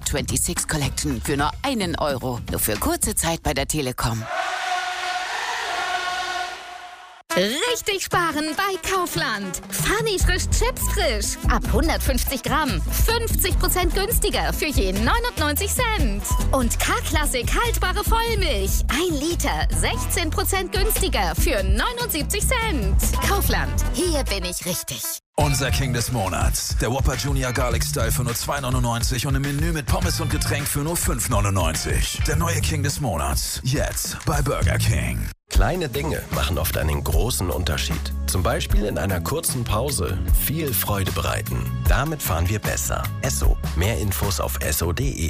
N26 Collection für nur 1 Euro. Nur für kurze Zeit bei der Telekom. Richtig sparen bei Kaufland. Funny frisch Chips frisch. Ab 150 Gramm. 50% günstiger für je 99 Cent. Und K-Klassik haltbare Vollmilch. 1 Liter. 16% günstiger für 79 Cent. Kaufland. Hier bin ich richtig. Unser King des Monats. Der Whopper Junior Garlic Style für nur 2,99 und im Menü mit Pommes und Getränk für nur 5,99. Der neue King des Monats. Jetzt bei Burger King. Kleine Dinge machen oft einen großen Unterschied. Zum Beispiel in einer kurzen Pause viel Freude bereiten. Damit fahren wir besser. Esso. Mehr Infos auf esso.de.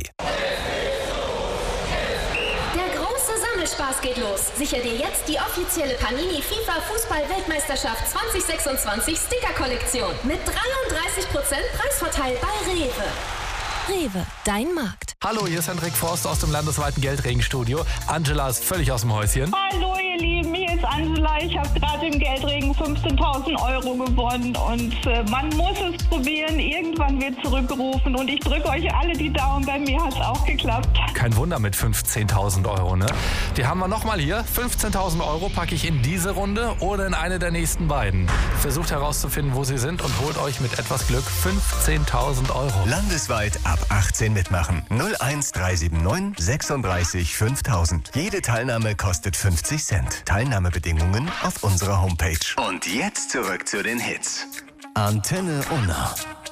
Spaß geht los. Sicher dir jetzt die offizielle Panini FIFA Fußball-Weltmeisterschaft 2026 Sticker-Kollektion mit 33% Preisvorteil bei Rewe. Rewe, dein Markt. Hallo, hier ist Hendrik Forst aus dem landesweiten Geldregenstudio. Angela ist völlig aus dem Häuschen. Hallo ihr Lieben, hier ist Angela. Ich habe gerade im Geldregen 15.000 Euro gewonnen und man muss es probieren. Irgendwann wird zurückgerufen und ich drücke euch alle die Daumen. Bei mir hat es auch geklappt. Kein Wunder mit 15.000 Euro, ne? Die haben wir nochmal hier. 15.000 Euro packe ich in diese Runde oder in eine der nächsten beiden. Versucht herauszufinden, wo sie sind und holt euch mit etwas Glück 15.000 Euro. Landesweit ab 18 mitmachen. 01379 36 5000. Jede Teilnahme kostet 50 Cent. Teilnahmebedingungen auf unserer Homepage. Und jetzt zurück zu den Hits. Antenne Unna.